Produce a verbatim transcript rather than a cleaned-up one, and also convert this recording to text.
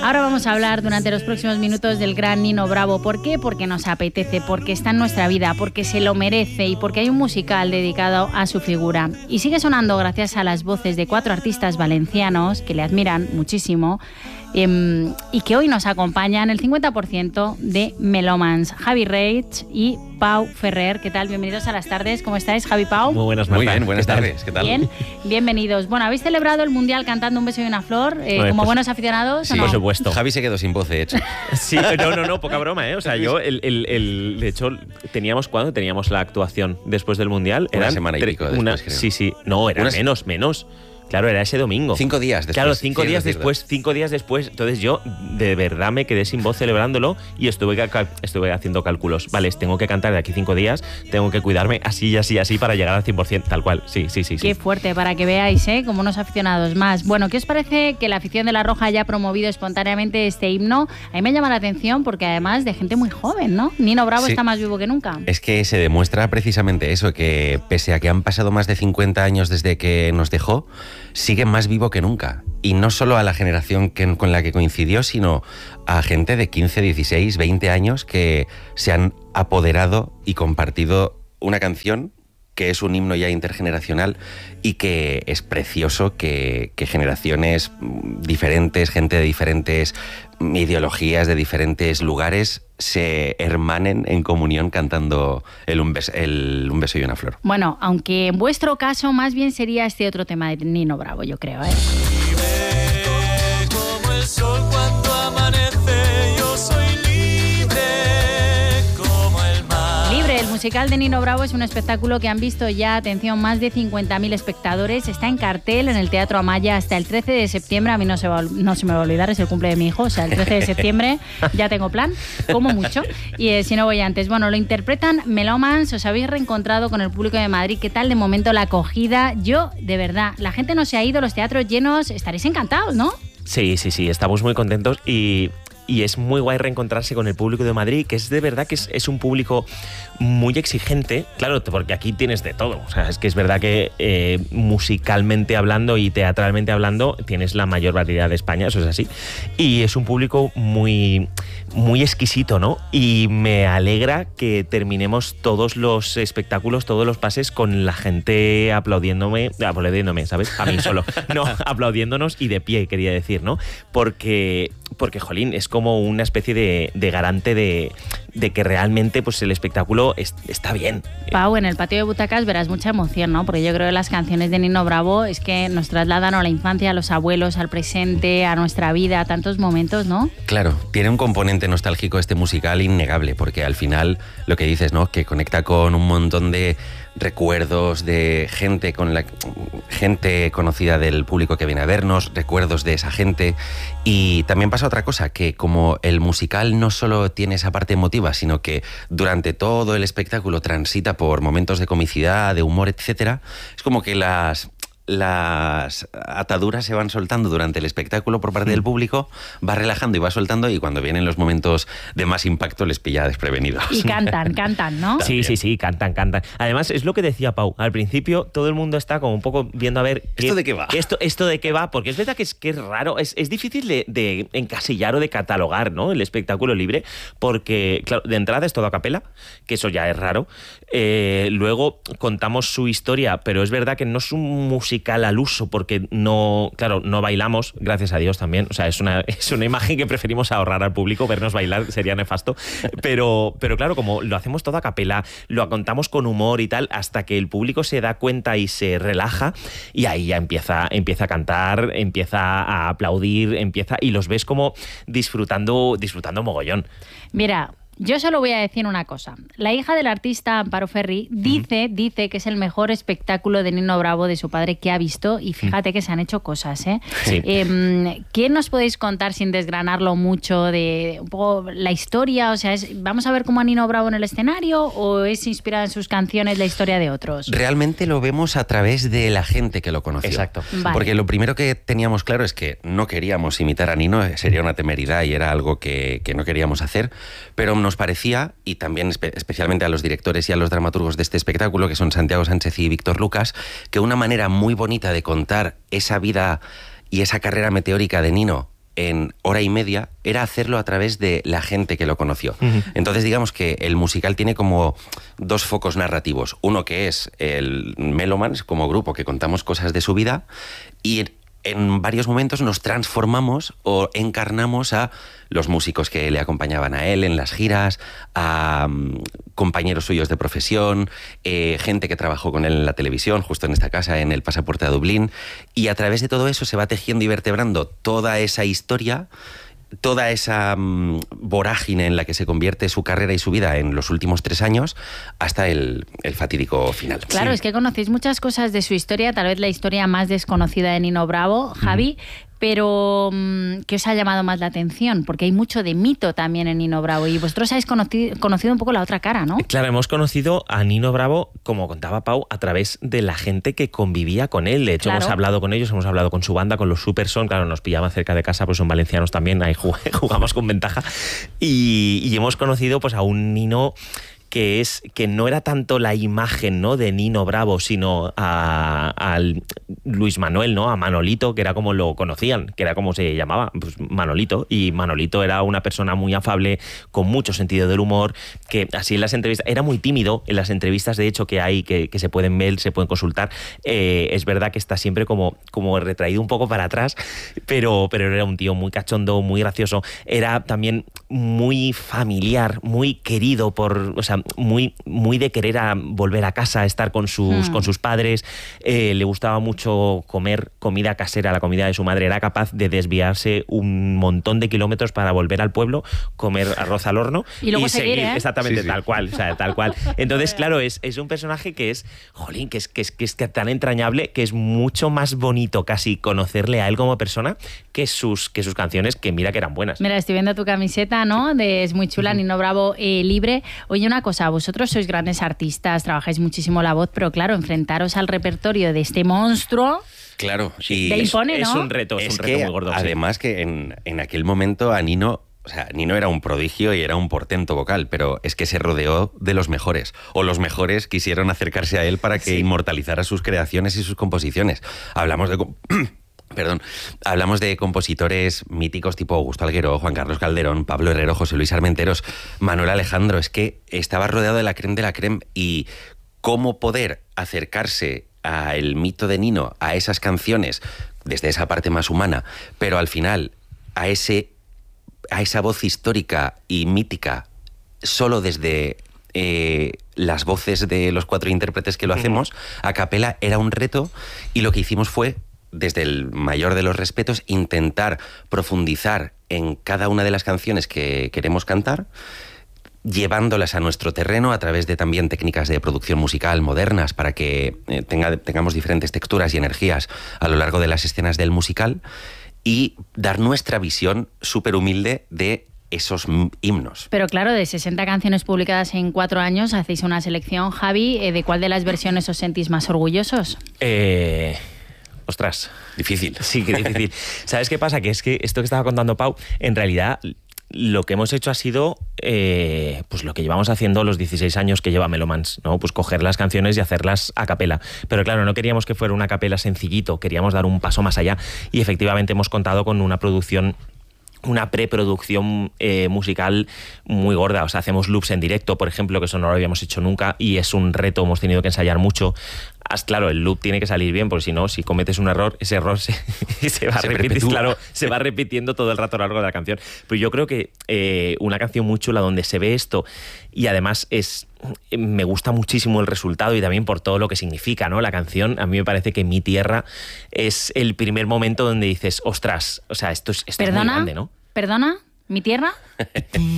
Ahora vamos a hablar durante los próximos minutos del gran Nino Bravo. ¿Por qué? Porque nos apetece, porque está en nuestra vida, porque se lo merece y porque hay un musical dedicado a su figura. Y sigue sonando gracias a las voces de cuatro artistas valencianos que le admiran muchísimo eh, y que hoy nos acompañan el cincuenta por ciento de Melómans, Javi Reig y Pau Ferrer. ¿Qué tal? Bienvenidos a las tardes. ¿Cómo estáis, Javi, Pau? Muy buenas, Marta. Muy bien, buenas ¿Qué tal? tardes. ¿Qué tal? Bien, bienvenidos. Bueno, ¿habéis celebrado el Mundial cantando Un beso y una flor eh, Pues, como pues, buenos aficionados? Sí, ¿o no? por supuesto. Javi se quedó sin voz, de hecho. Sí, no, no, no, poca broma, ¿eh? O sea, yo, el, el, el, de hecho, teníamos, ¿cuándo teníamos la actuación después del Mundial? Una Eran semana y tre- pico después, una, creo. Sí, sí. No, era Unas- menos, menos. Claro, era ese domingo. Cinco días después. Claro, cinco Sí, días es cierto. después, cinco días después. Entonces yo de verdad me quedé sin voz celebrándolo y estuve, cal- estuve haciendo cálculos. Vale, tengo que cantar de aquí cinco días, tengo que cuidarme así y así, así para llegar al cien por ciento, tal cual. Sí, sí, sí. sí. Qué fuerte, para que veáis, ¿eh? Como unos aficionados más. Bueno, ¿qué os parece que la afición de La Roja haya promovido espontáneamente este himno? A mí me llama la atención porque además de gente muy joven, ¿no? Nino Bravo Sí. está más vivo que nunca. Es que se demuestra precisamente eso, que pese a que han pasado más de cincuenta años desde que nos dejó, sigue más vivo que nunca. Y no solo a la generación que, con la que coincidió, sino a gente de quince, dieciséis, veinte años que se han apoderado y compartido una canción que es un himno ya intergeneracional y que es precioso que, que generaciones diferentes, gente de diferentes ideologías, de diferentes lugares, se hermanen en comunión cantando el Un beso, el Un beso y una flor. Bueno, aunque en vuestro caso más bien sería este otro tema de Nino Bravo, yo creo, ¿eh? Libre como el sol cuando amanece, yo soy libre como el mar. Libre, el musical de Nino Bravo es un espectáculo que han visto ya, atención, más de cincuenta mil espectadores. Está en cartel en el Teatro Amaya hasta el trece de septiembre. A mí no se, va, no se me va a olvidar, es el cumple de mi hijo. O sea, el trece de septiembre ya tengo plan, como mucho. Y eh, si no voy antes. Bueno, lo interpretan Melómans. Os habéis reencontrado con el público de Madrid. ¿Qué tal de momento la acogida? Yo, de verdad, la gente no se ha ido, los teatros llenos. Estaréis encantados, ¿no? Sí, sí, sí, estamos muy contentos y, y es muy guay reencontrarse con el público de Madrid, que es de verdad que es, es un público muy exigente, claro, porque aquí tienes de todo. O sea, es que es verdad que eh, musicalmente hablando y teatralmente hablando tienes la mayor variedad de España, eso es así. Y es un público muy, muy exquisito, ¿no? Y me alegra que terminemos todos los espectáculos, todos los pases con la gente aplaudiéndome, aplaudiéndome, ¿sabes? A mí solo. No, aplaudiéndonos y de pie, quería decir, ¿no? Porque, porque jolín, es como una especie de, de garante de, de que realmente pues, el espectáculo es, está bien. Pau, en el patio de butacas verás mucha emoción, ¿no? Porque yo creo que las canciones de Nino Bravo es que nos trasladan a la infancia, a los abuelos, al presente, a nuestra vida, a tantos momentos, ¿no? Claro, tiene un componente nostálgico este musical innegable, porque al final lo que dices, ¿no? Que conecta con un montón de recuerdos de gente con la gente conocida del público que viene a vernos, recuerdos de esa gente. Y también pasa otra cosa, que como el musical no solo tiene esa parte emotiva, sino que durante todo el espectáculo transita por momentos de comicidad, de humor, etcétera, es como que las las ataduras se van soltando durante el espectáculo por parte del público, va relajando y va soltando, y cuando vienen los momentos de más impacto les pilla desprevenidos. Y cantan, cantan, ¿no? Sí, sí, sí, cantan, cantan. Además, es lo que decía Pau. Al principio todo el mundo está como un poco viendo a ver... ¿Esto de qué va? Esto, esto de qué va, porque es verdad que es, que es raro, es, es difícil de, de encasillar o de catalogar, ¿no? El espectáculo libre, porque, claro, de entrada es todo a capela, que eso ya es raro. Eh, luego contamos su historia, pero es verdad que no es un musical al uso, porque no, claro, no bailamos, gracias a Dios también. O sea, es una, es una imagen que preferimos ahorrar al público, vernos bailar sería nefasto. Pero, pero claro, como lo hacemos todo a capela, lo contamos con humor y tal, hasta que el público se da cuenta y se relaja, y ahí ya empieza, empieza a cantar, empieza a aplaudir, empieza, y los ves como disfrutando, disfrutando mogollón. Mira, yo solo voy a decir una cosa. La hija del artista Amparo Ferri dice, uh-huh. dice que es el mejor espectáculo de Nino Bravo de su padre que ha visto, y fíjate uh-huh. que se han hecho cosas, ¿eh? Sí. Eh, ¿Qué nos podéis contar sin desgranarlo mucho de un poco la historia? O sea, es, ¿vamos a ver cómo a Nino Bravo en el escenario o es inspirada en sus canciones la historia de otros? Realmente lo vemos a través de la gente que lo conoció. Exacto. Vale. Porque lo primero que teníamos claro es que no queríamos imitar a Nino, sería una temeridad y era algo que, que no queríamos hacer, pero nos parecía, y también espe- especialmente a los directores y a los dramaturgos de este espectáculo, que son Santiago Sánchez y Víctor Lucas, que una manera muy bonita de contar esa vida y esa carrera meteórica de Nino en hora y media era hacerlo a través de la gente que lo conoció. Uh-huh. Entonces, digamos que el musical tiene como dos focos narrativos. Uno que es el Melomans, como grupo que contamos cosas de su vida, y en varios momentos nos transformamos o encarnamos a los músicos que le acompañaban a él en las giras, a um, compañeros suyos de profesión, eh, gente que trabajó con él en la televisión, justo en esta casa, en el Pasaporte a Dublín, y a través de todo eso se va tejiendo y vertebrando toda esa historia, toda esa um, vorágine en la que se convierte su carrera y su vida en los últimos tres años hasta el, el fatídico final. Claro, Sí. es que conocéis muchas cosas de su historia, tal vez la historia más desconocida de Nino Bravo, Javi, mm. pero ¿qué os ha llamado más la atención? Porque hay mucho de mito también en Nino Bravo y vosotros habéis conocido, conocido un poco la otra cara, ¿no? Claro, hemos conocido a Nino Bravo, como contaba Pau, a través de la gente que convivía con él. De hecho, Claro. hemos hablado con ellos, hemos hablado con su banda, con los Superson, claro, nos pillaban cerca de casa, pues son valencianos también, ahí jugamos con ventaja. Y, y hemos conocido pues a un Nino que es que no era tanto la imagen, ¿no?, de Nino Bravo, sino a, a Luis Manuel, ¿no?, a Manolito, que era como lo conocían, que era como se llamaba, pues Manolito. Y Manolito era una persona muy afable, con mucho sentido del humor, que así en las entrevistas, era muy tímido en las entrevistas, de hecho, que hay, que, que se pueden ver, se pueden consultar. Eh, es verdad que está siempre como, como retraído un poco para atrás, pero, pero era un tío muy cachondo, muy gracioso. Era también muy familiar, muy querido por, o sea, muy, muy de querer a volver a casa, estar con sus, hmm. con sus padres. Eh, le gustaba mucho comer comida casera, la comida de su madre. Era capaz de desviarse un montón de kilómetros para volver al pueblo, comer arroz al horno y, luego y seguir, seguir, ¿eh? exactamente, sí, sí. tal cual, o sea, tal cual. Entonces, claro, es, es un personaje que es, jolín, que es, que es, que es tan entrañable, que es mucho más bonito casi conocerle a él como persona que sus, que sus canciones, que mira que eran buenas. Mira, estoy viendo tu camiseta, ¿no? De, es muy chula, uh-huh. Nino Bravo, eh, libre. Oye, una cosa, vosotros sois grandes artistas, trabajáis muchísimo la voz, pero claro, enfrentaros al repertorio de este monstruo... Claro, y te impone, ¿no? Es un reto, es, es un reto que, muy gordo. Además sí. que en, en aquel momento a Nino... O sea, Nino era un prodigio y era un portento vocal, pero es que se rodeó de los mejores. O los mejores quisieron acercarse a él para que sí. inmortalizara sus creaciones y sus composiciones. Hablamos de... Perdón, hablamos de compositores míticos tipo Augusto Alguero, Juan Carlos Calderón, Pablo Herrero, José Luis Armenteros, Manuel Alejandro. Es que estaba rodeado de la creme de la creme, y cómo poder acercarse al mito de Nino, a esas canciones, desde esa parte más humana, pero al final a, ese, a esa voz histórica y mítica solo desde... Eh, las voces de los cuatro intérpretes que lo hacemos, a capela, era un reto, y lo que hicimos fue, desde el mayor de los respetos, intentar profundizar en cada una de las canciones que queremos cantar, llevándolas a nuestro terreno a través de también técnicas de producción musical modernas para que eh, tenga, tengamos diferentes texturas y energías a lo largo de las escenas del musical, y dar nuestra visión súper humilde de esos himnos. Pero claro, de sesenta canciones publicadas en cuatro años, hacéis una selección, Javi. ¿De cuál de las versiones os sentís más orgullosos? Eh... Ostras. Difícil. Sí, que difícil. ¿Sabes qué pasa? Que es que esto que estaba contando Pau, en realidad lo que hemos hecho ha sido eh, pues lo que llevamos haciendo los dieciséis años que lleva Melomans, ¿no? Pues coger las canciones y hacerlas a capela. Pero claro, no queríamos que fuera una capela sencillito, queríamos dar un paso más allá, y efectivamente hemos contado con una producción, una preproducción eh, musical muy gorda. O sea, hacemos loops en directo, por ejemplo, que eso no lo habíamos hecho nunca, y es un reto, hemos tenido que ensayar mucho. Claro, el loop tiene que salir bien, porque si no, si cometes un error, ese error se, se va se repetir, claro, se va repitiendo todo el rato a lo largo de la canción. Pero yo creo que eh, una canción muy chula donde se ve esto, y además es me gusta muchísimo el resultado, y también por todo lo que significa, ¿no? La canción, a mí me parece que Mi Tierra es el primer momento donde dices, ostras, o sea, esto es, esto es muy grande, ¿no? ¿Perdona? ¿Mi tierra?